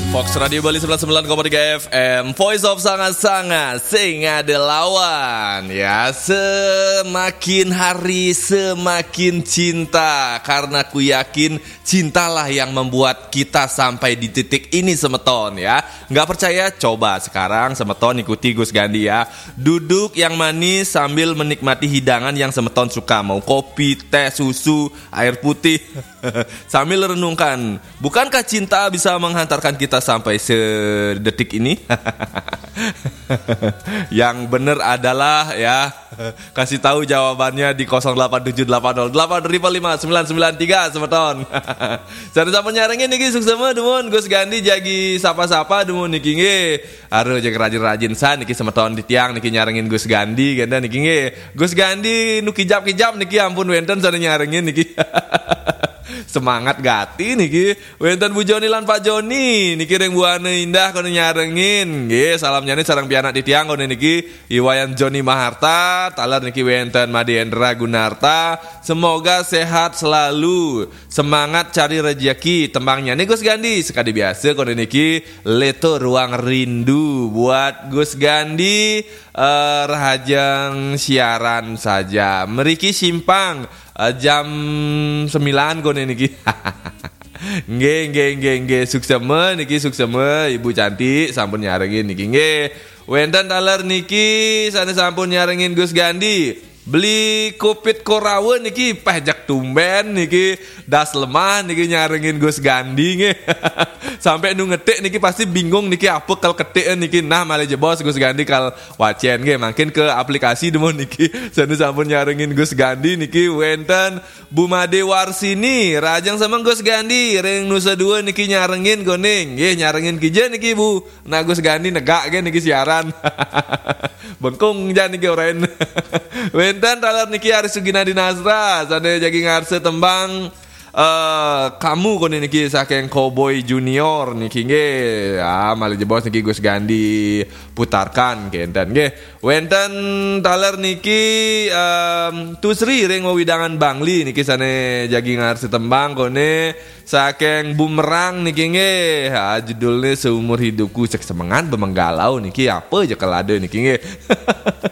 Fox Radio Bali 99,3 FM, Voice of sangat-sangat sing ada lawan. Ya, semakin hari semakin cinta, karena ku yakin cintalah yang membuat kita sampai di titik ini semeton ya. Nggak percaya? Coba sekarang semeton ikuti Gus Gandhi ya. Duduk yang manis sambil menikmati hidangan yang semeton suka. Mau kopi, teh, susu, air putih. Sambil renungkan, bukankah cinta bisa menghantarkan kita sampai sedetik ini? Yang benar adalah ya, kasih tahu jawabannya di 0878085993 semeton. Saya sampai nyarengin niki suksema demun Gus Gandhi jagi sapa-sapa demun niki nge. Aduh jag rajin-rajin san niki semeton di tiang niki nyarengin Gus Gandhi ganda niki nge. Gus Gandhi nu kijap-kijap niki ampun wenten sana nyarengin niki. Semangat gati niki wenten Bu Joni lan Pak Joni niki reng buana indah kono nyarengin nggih salamnya nih sareng pianak di tiang kono niki Iwayan Joni Maharta talar niki wenten Madiendra Gunarta semoga sehat selalu semangat cari rezeki tembangnya nih Gus Gandhi sekali biasa kono niki leto ruang rindu buat Gus Gandhi rahajang siaran saja meriki simpang jam 9 kono niki. Nggih suksema niki suksema Ibu cantik sampun nyarengin niki nggih. Wenten taler niki sana sampun nyarengin Gus Gandhi. Beli kopit korawe niki pajak tumben niki das lemah niki nyarengin Gus Gandhi nge. Sampai nu ngetik niki pasti bingung niki apa kal ketik niki nah malah jebos Gus Gandhi kal wacen nge makin ke aplikasi demo niki sana sampun nyarengin Gus Gandhi niki wenten Bu Made Warsini rajang sama Gus Gandhi reng Nusa Dua niki nyarengin goning nggih nyarengin kije niki Bu nah Gus Gandhi negak ge niki siaran. Bengkung jan niki oren. Wenten talar niki Aris Sugina Dinasra sane jagi ngarse tembang kamu kono niki saking Cowboy Junior niki nggih ah malih jebos niki Gus Gandhi putarkan kenten nggih wenten taler niki Tusri ring widangan Bangli niki sane jagi ngarse tembang kone saking Bumerang niki nggih ah judulnya seumur hidupku cek semangat bemenggalau niki apa aja kelade niki nggih.